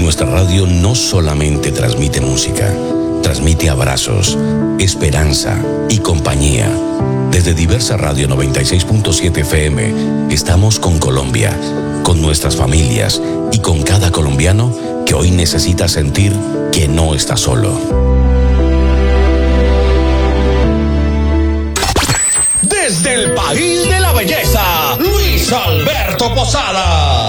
Nuestra radio no solamente transmite música, transmite abrazos, esperanza y compañía. Desde Diversa Radio 96.7 FM estamos con Colombia, con nuestras familias y con cada colombiano que hoy necesita sentir que no está solo. Desde el país de la belleza, Luis Alberto Posada.